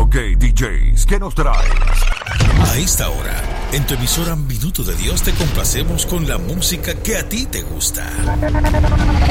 Ok, DJs, ¿qué nos traes? A esta hora, en tu emisora Minuto de Dios te complacemos con la música que a ti te gusta.